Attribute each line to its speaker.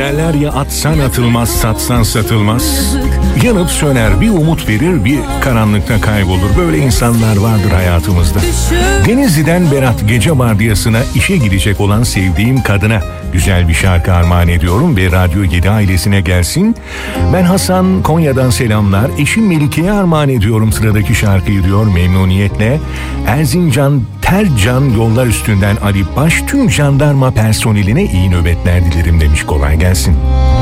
Speaker 1: Derler ya, atsan atılmaz, satsan satılmaz. Yanıp söner, bir umut verir, bir karanlıkta kaybolur. Böyle insanlar vardır hayatımızda. Denizli'den Berat, gece vardiyasına işe gidecek olan sevdiğim kadına güzel bir şarkı armağan ediyorum ve Radyo 7 ailesine gelsin. Ben Hasan, Konya'dan selamlar. Eşim Melike'ye armağan ediyorum sıradaki şarkıyı diyor memnuniyetle. Erzincan Tercan yollar üstünden Ali Baş, tüm jandarma personeline iyi nöbetler dilerim demiş. Kolay gelsin.